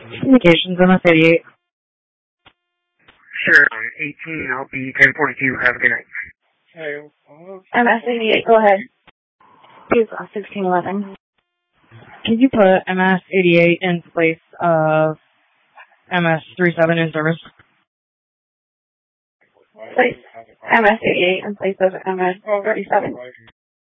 Communications, MS-88. Sure, 18, I'll be 1042. Have a good night. MS-88, go ahead. Please, 1611. Can you put MS-88 in place of MS-37 in service? Place MS-88 in place of MS-37.